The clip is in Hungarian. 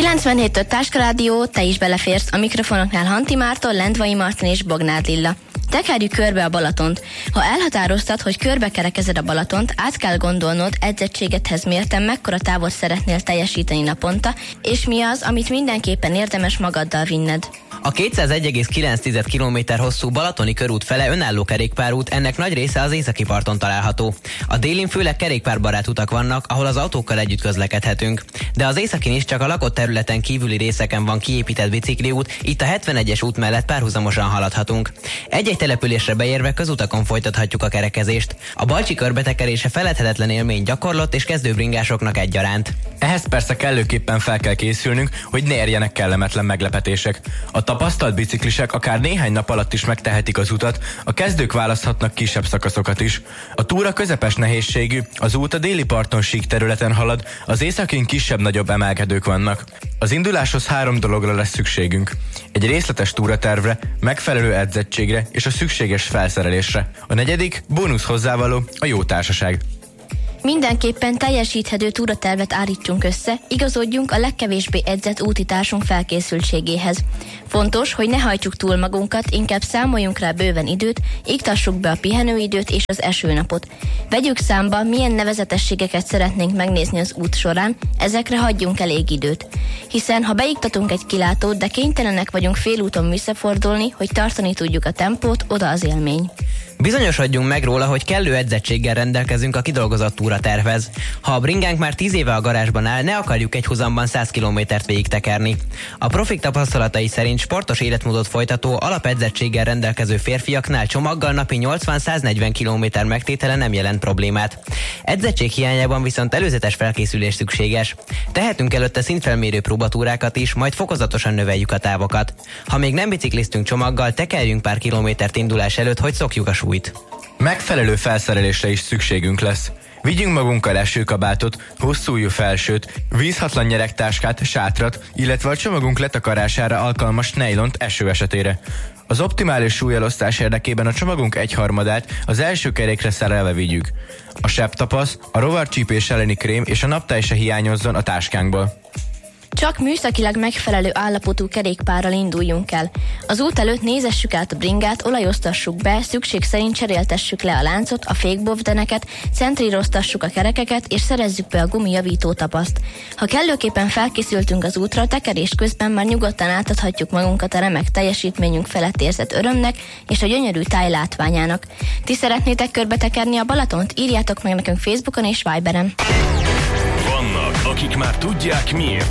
97.5 Táska Rádió, te is beleférsz. A mikrofonoknál Hanti Márton, Lendvai Martin és Bognár Lilla. Tekerjük körbe a Balatont. Ha elhatároztad, hogy körbekerekezed a Balatont, át kell gondolnod, edzettségedhez mérten mekkora távot szeretnél teljesíteni naponta, és mi az, amit mindenképpen érdemes magaddal vinned. A 201,9 km hosszú balatoni körút fele önálló kerékpárút, ennek nagy része az északi parton található. A délin főleg kerékpárbarát utak vannak, ahol az autókkal együtt közlekedhetünk. De az északin is csak a lakott területen kívüli részeken van kiépített bicikliút, itt a 71-es út mellett párhuzamosan haladhatunk. Egy-egy településre beérve közutakon folytathatjuk a kerekezést. A Balcsi körbetekerése feledhetetlen élmény gyakorlott és kezdőbringásoknak egyaránt. Ehhez persze kellőképpen fel kell készülnünk, hogy ne érjenek kellemetlen meglepetések. A tapasztalt biciklisek akár néhány nap alatt is megtehetik az utat, a kezdők választhatnak kisebb szakaszokat is. A túra közepes nehézségű, az út a déli parton sík területen halad, az északin kisebb-nagyobb emelkedők vannak. Az induláshoz 3 dologra lesz szükségünk. Egy részletes túratervre, megfelelő edzettségre és a szükséges felszerelésre. A negyedik, bónusz hozzávaló, a jó társaság. Mindenképpen teljesíthető túratervet állítsunk össze, igazodjunk a legkevésbé edzett útitársunk felkészültségéhez. Fontos, hogy ne hajtsuk túl magunkat, inkább számoljunk rá bőven időt, iktassuk be a pihenőidőt és az esőnapot. Vegyük számba, milyen nevezetességeket szeretnénk megnézni az út során, ezekre hagyjunk elég időt. Hiszen ha beiktatunk egy kilátót, de kénytelenek vagyunk félúton visszafordulni, hogy tartani tudjuk a tempót, oda az élmény. Bizonyosodjunk meg róla, hogy kellő edzettséggel rendelkezünk a kidolgozott túratervhez. Ha a bringánk már 10 éve a garázsban áll, ne akarjuk egy huzamban 100 kilométert végig tekerni. A profik tapasztalatai szerint sportos életmódot folytató, alapedzettséggel rendelkező férfiaknál csomaggal napi 80-140 km megtétele nem jelent problémát. Edzettség hiányában viszont előzetes felkészülés szükséges. Tehetünk előtte szintfelmérő próbatúrákat is, majd fokozatosan növeljük a távokat. Ha még nem bicikliztünk csomaggal, tekerjünk pár kilométert indulás előtt, hogy szokjuk a súlyt. Megfelelő felszerelésre is szükségünk lesz. Vigyünk magunkkal esőkabátot, hosszújú felsőt, vízhatlan nyeregtáskát, sátrat, illetve a csomagunk letakarására alkalmas nejlont eső esetére. Az optimális súlyelosztás érdekében a csomagunk 1/3 az első kerékre szerelve vigyük. A sebtapasz, a rovarcsípés elleni krém és a naptály se hiányozzon a táskánkból. Csak műszakilag megfelelő állapotú kerékpárral induljunk el. Az út előtt nézessük át a bringát, olajoztassuk be, szükség szerint cseréltessük le a láncot, a fékbovdeneket, centríroztassuk a kerekeket és szerezzük be a gumijavító tapaszt. Ha kellőképpen felkészültünk az útra, tekerés közben már nyugodtan átadhatjuk magunkat a remek teljesítményünk felett érzett örömnek és a gyönyörű táj látványának. Ti szeretnétek körbetekerni a Balatont? Írjátok meg nekünk Facebookon és Viberen. Vannak, akik már tudják, miért